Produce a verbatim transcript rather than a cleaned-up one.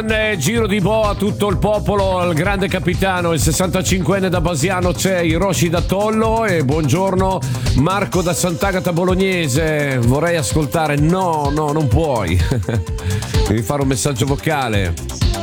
buon eh, giro di boa a tutto il popolo, al grande capitano, il sessantacinquenne da Basiano, c'è Hiroshi da Tollo e buongiorno Marco da Sant'Agata Bolognese. Vorrei ascoltare, no, no, non puoi. Devi fare un messaggio vocale.